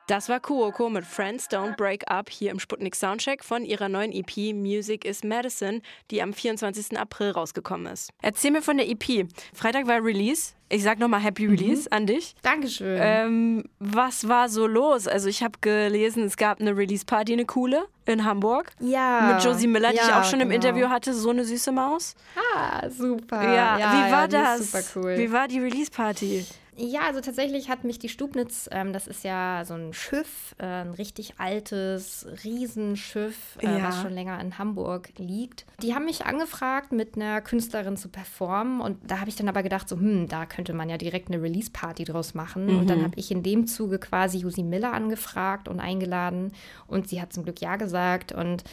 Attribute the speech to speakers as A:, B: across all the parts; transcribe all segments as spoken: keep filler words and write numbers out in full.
A: Das war Kuoko mit Friends Don't Break Up hier im Sputnik Soundcheck von ihrer neuen E P Music is Medicine, die am vierundzwanzigsten April rausgekommen ist. Erzähl mir von der E P. Freitag war Release. Ich sag nochmal Happy Release mhm. an dich.
B: Dankeschön.
A: Ähm, was war so los? Also ich habe gelesen, es gab eine Release-Party, eine coole, in Hamburg.
B: Ja.
A: Mit Josie Miller,
B: ja,
A: die ich auch schon
B: genau.
A: im Interview hatte. So eine süße Maus.
B: Ah, super.
A: Ja,
B: ja
A: wie war
B: ja,
A: das?
B: Super cool.
A: Wie war die Release-Party?
B: Ja, also tatsächlich hat mich die Stubnitz, ähm, das ist ja so ein Schiff, äh, ein richtig altes Riesenschiff, äh,
A: ja.
B: was schon länger in Hamburg liegt. Die haben mich angefragt, mit einer Künstlerin zu performen und da habe ich dann aber gedacht, so, hm, da könnte man ja direkt eine Release-Party draus machen. Mhm. Und dann habe ich in dem Zuge quasi Josie Miller angefragt und eingeladen und sie hat zum Glück ja gesagt und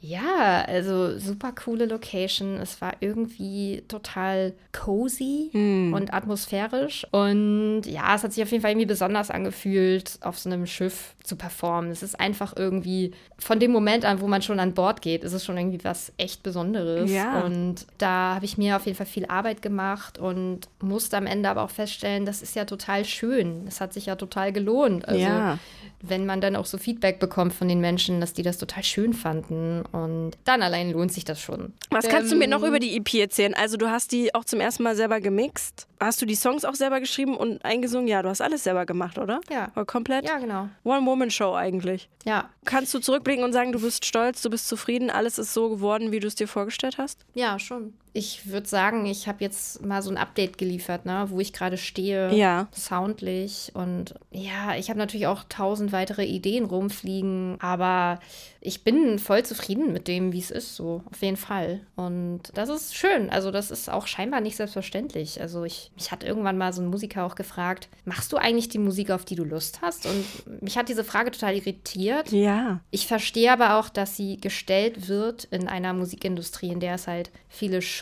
B: ja, also super coole Location. Es war irgendwie total cozy mhm. und atmosphärisch und Und ja, es hat sich auf jeden Fall irgendwie besonders angefühlt, auf so einem Schiff zu performen. Es ist einfach irgendwie, von dem Moment an, wo man schon an Bord geht, ist es schon irgendwie was echt Besonderes.
A: Ja.
B: Und da habe ich mir auf jeden Fall viel Arbeit gemacht und musste am Ende aber auch feststellen, das ist ja total schön. Es hat sich ja total gelohnt. Also
A: ja.
B: wenn man dann auch so Feedback bekommt von den Menschen, dass die das total schön fanden. Und dann allein lohnt sich das schon.
A: Was kannst ähm, du mir noch über die E P erzählen? Also du hast die auch zum ersten Mal selber gemixt. Hast du die Songs auch selber geschrieben und eingesungen? Ja, du hast alles selber gemacht, oder?
B: Ja.
A: Oder komplett?
B: Ja, genau.
A: One-Woman-Show eigentlich.
B: Ja.
A: Kannst du zurückblicken und sagen, du bist stolz, du bist zufrieden, alles ist so geworden, wie du es dir vorgestellt hast?
B: Ja, schon. Ich würde sagen, ich habe jetzt mal so ein Update geliefert, ne, wo ich gerade stehe,
A: ja.
B: soundlich. Und ja, ich habe natürlich auch tausend weitere Ideen rumfliegen, aber ich bin voll zufrieden mit dem, wie es ist, so auf jeden Fall. Und das ist schön. Also das ist auch scheinbar nicht selbstverständlich. Also ich, mich hat irgendwann mal so ein Musiker auch gefragt, machst du eigentlich die Musik, auf die du Lust hast? Und mich hat diese Frage total irritiert.
A: Ja.
B: Ich verstehe aber auch, dass sie gestellt wird in einer Musikindustrie, in der es halt viele Shows